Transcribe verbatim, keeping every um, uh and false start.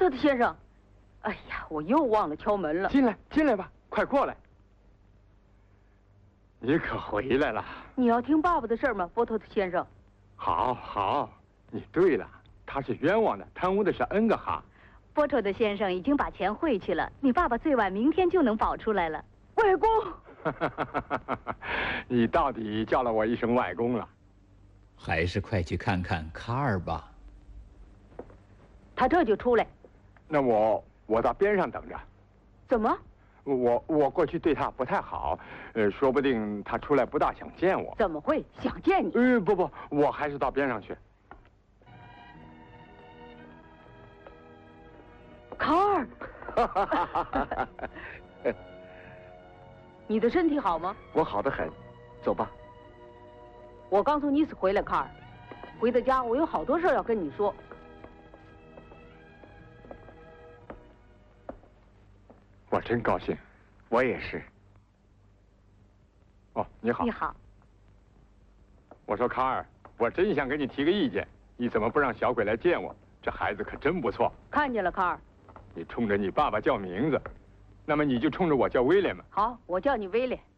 特特先生，哎呀，我又忘了敲门了。 进来，进来吧，快过来。你可回来了。 你要听爸爸的事儿吗，波特特先生？ 好，好，你对了，他是冤枉的，贪污的是 N 个哈。 波特特先生已经把钱汇去了，你爸爸最晚明天就能保出来了。外公， 你到底叫了我一声外公了。 还是快去看看卡尔吧。 他这就出来。 那我我到边上等着。 怎么？ 我我过去对他不太好，呃，说不定他出来不大想见我。 怎么会想见你？ 呃，不不，我还是到边上去。 卡尔，你的身体好吗？ 我好得很，走吧。 我刚从尼斯回来，卡尔，回到家我有好多事要跟你说。 我真高兴，我也是。哦，你好。 你好。 我说卡尔，我真想跟你提个意见，你怎么不让小鬼来见我？这孩子可真不错。 看见了，卡尔。 你冲着你爸爸叫名字，那么你就冲着我叫威廉嘛。 好，我叫你威廉。